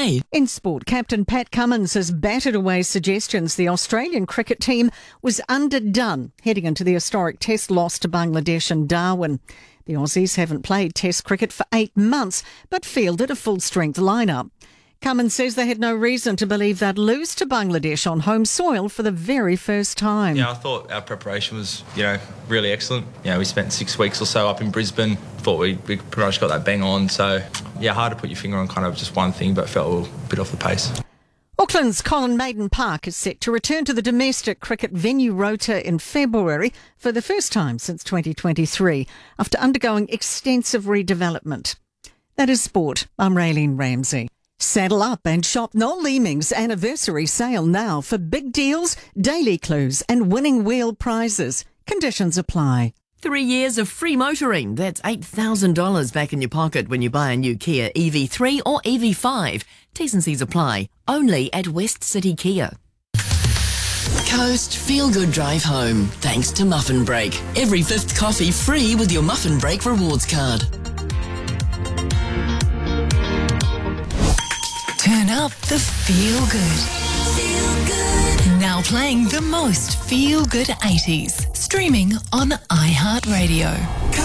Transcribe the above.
today. In sport, Captain Pat Cummins has batted away suggestions the Australian cricket team was underdone heading into the historic Test loss to Bangladesh in Darwin. The Aussies haven't played Test cricket for 8 months, but fielded a full-strength lineup. Cummins says they had no reason to believe they'd lose to Bangladesh on home soil for the very first time. Yeah, I thought our preparation was, really excellent. We spent 6 weeks or so up in Brisbane. Thought we pretty much got that bang on. So, hard to put your finger on kind of just one thing, but felt a bit off the pace. Auckland's Colin Maiden Park is set to return to the domestic cricket venue rota in February for the first time since 2023, after undergoing extensive redevelopment. That is sport. I'm Raylene Ramsey. Saddle up and shop Noel Leeming's anniversary sale now for big deals, daily clues and winning wheel prizes. Conditions apply. 3 years of free motoring. That's $8,000 back in your pocket when you buy a new Kia EV3 or EV5. T's and C's apply. Only at West City Kia. Coast Feel Good Drive Home. Thanks to Muffin Break. Every 5th coffee free with your Muffin Break rewards card. Turn up the Feel Good. Feel Good. Now playing the most Feel Good 80s. Streaming on iHeartRadio.